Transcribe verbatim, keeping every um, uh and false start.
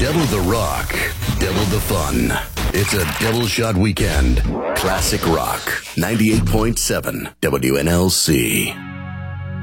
Devil the rock, devil the fun. It's a Devil Shot Weekend. Classic Rock, ninety-eight point seven W N L C.